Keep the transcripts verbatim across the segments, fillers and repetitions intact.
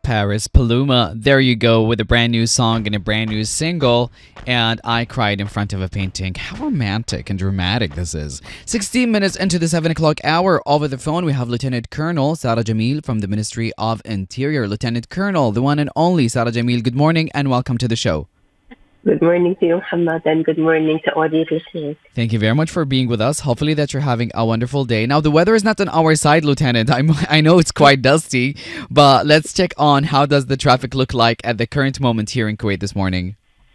Paris, Paloma. There you go with a brand new song and a brand new single. And I cried in front of a painting. How romantic and dramatic this is. sixteen minutes into the seven o'clock hour. Over the phone, we have Lieutenant Colonel Sarah Jamil from the Ministry of Interior. Lieutenant Colonel, the one and only Sarah Jamil, good morning and welcome to the show. Good morning to you, Muhammad, and good morning to all the listeners. Thank you very much for being with us. Hopefully that you're having a wonderful day. Now, the weather is not on our side, Lieutenant. I'm, I know it's quite dusty, but let's check on how does the traffic look like at the current moment here in Kuwait this morning.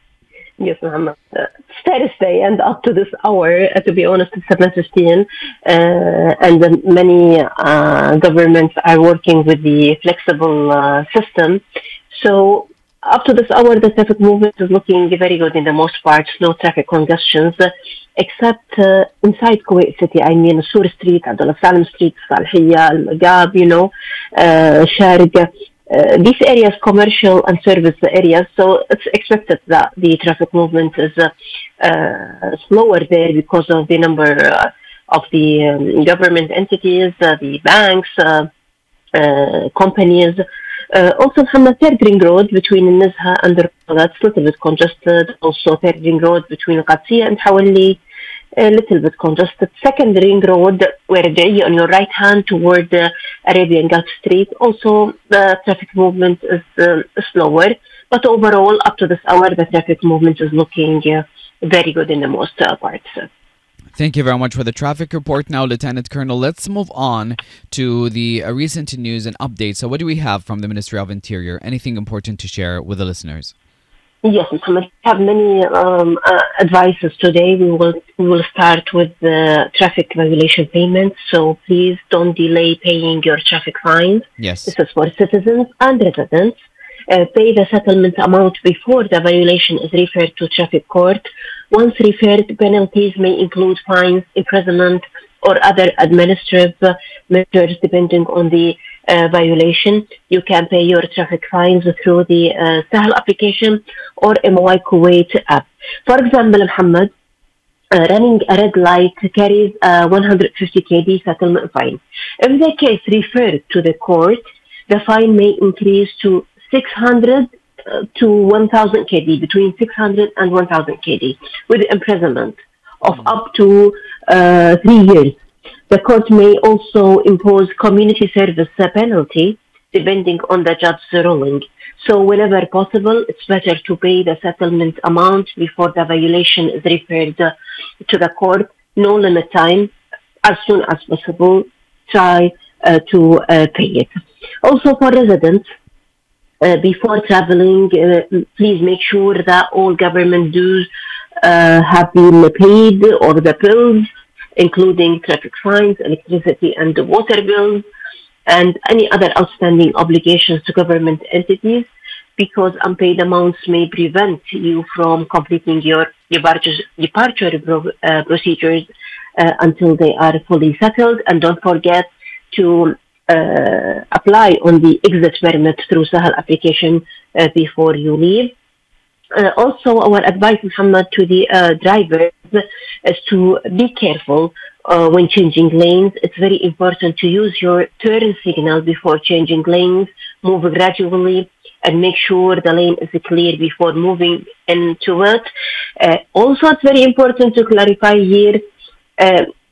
Yes, Muhammad. Uh, it's Thursday, and up to this hour, uh, to be honest, it's seven fifteen, uh, and uh, many uh, governments are working with the flexible uh, system. So, up to this hour, the traffic movement is looking very good in the most part, slow traffic congestions, uh, except uh, inside Kuwait City. I mean, Sur Street, Abdullah Salam Street, Salahiyya, Al-Magab, you know, uh, Sharq. Uh, these areas, commercial and service areas, so it's expected that the traffic movement is uh, uh, slower there because of the number uh, of the um, government entities, uh, the banks, uh, uh, companies. Uh, also, Muhammad, third ring road between Nizha and the that's a little bit congested. Also, third ring road between Qadsiya and Hawali, a little bit congested. Second ring road, where you're on your right hand toward the Arabian Gulf Street. Also, the traffic movement is uh, slower. But overall, up to this hour, the traffic movement is looking uh, very good in the most uh, parts. Thank you very much for the traffic report. Now, Lieutenant Colonel, let's move on to the uh, recent news and updates. So what do we have from the Ministry of Interior? Anything important to share with the listeners? Yes, Muhammad. We have many um, uh, advices today. We will we will start with the traffic violation payments. So please don't delay paying your traffic fines. Yes. This is for citizens and residents. Uh, pay the settlement amount before the violation is referred to traffic court. Once referred, penalties may include fines, imprisonment, or other administrative uh, measures depending on the uh, violation. You can pay your traffic fines through the uh, Sahel application or M O I Kuwait app. For example, Muhammad, uh, running a red light carries a one hundred fifty kilometer settlement fine. If the case referred to the court, the fine may increase to six hundred uh, to one thousand K D, between six hundred and one thousand K D, with imprisonment of up to uh, three years. The court may also impose community service penalty depending on the judge's ruling. So whenever possible, it's better to pay the settlement amount before the violation is referred uh, to the court. No limit time. As soon as possible, try uh, to uh, pay it. Also for residents, Uh, before traveling, uh, please make sure that all government dues uh, have been paid, or the bills, including traffic fines, electricity and water bills, and any other outstanding obligations to government entities, because unpaid amounts may prevent you from completing your departure, departure pro- uh, procedures uh, until they are fully settled. And don't forget to Uh, apply on the exit permit through Sahel application uh, before you leave. Uh, also, our advice, Muhammad, to the uh, drivers is to be careful uh, when changing lanes. It's very important to use your turn signal before changing lanes. Move gradually and make sure the lane is clear before moving into it. Uh, also, it's very important to clarify here, uh,